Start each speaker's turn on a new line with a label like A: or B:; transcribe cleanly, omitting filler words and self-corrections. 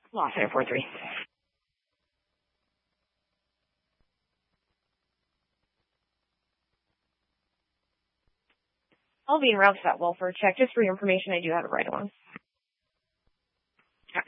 A: Lost Center 4-3. I'll be en route to that welfare check. Just for your information, I do have it right along.